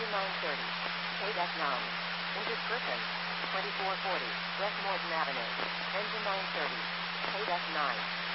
Engine 930. Paid F9. Injured person. 2440. West Morton Avenue. Engine 930. Paid F9.